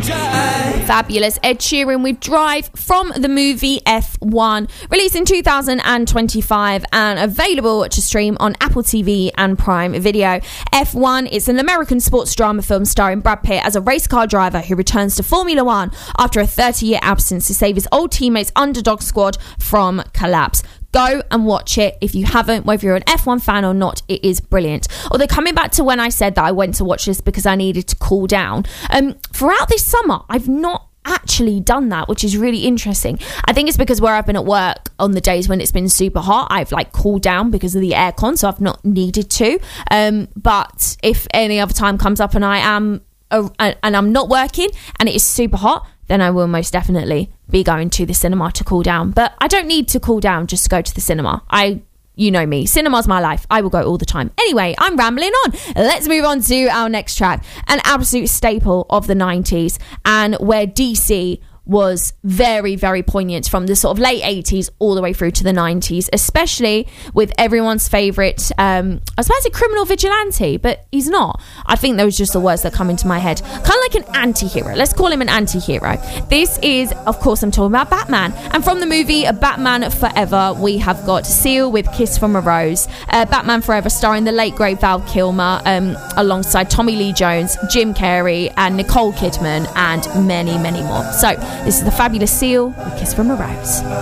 Fabulous Ed Sheeran with Drive from the movie F1, released in 2025 and available to stream on Apple TV and Prime Video. F1 is an American sports drama film starring Brad Pitt as a race car driver who returns to Formula One after a 30-year absence to save his old teammates' underdog squad from collapse. Go and watch it if you haven't, whether you're an F1 fan or not. It is brilliant. Although, coming back to when I said that I went to watch this because I needed to cool down, throughout this summer I've not actually done that, which is really interesting. I think it's because where I've been at work on the days when it's been super hot, I've cooled down because of the aircon, so I've not needed to. But if any other time comes up and I'm not working and it is super hot, then I will most definitely be going to the cinema to cool down. But I don't need to cool down just to go to the cinema. You know me, cinema's my life. I will go all the time. Anyway, I'm rambling on. Let's move on to our next track. An absolute staple of the 90s, and where DC was very, very poignant from the sort of late 80s all the way through to the 90s, especially with everyone's favourite, I was about to say criminal vigilante, but he's not. I think those are just the words that come into my head. Kind of like an anti-hero. Let's call him an anti-hero. This is, of course, I'm talking about Batman. And from the movie Batman Forever, we have got Seal with Kiss from a Rose. Batman Forever starring the late great Val Kilmer, alongside Tommy Lee Jones, Jim Carrey and Nicole Kidman, and many, many more. So this is the fabulous Seal with Kiss from a Rose.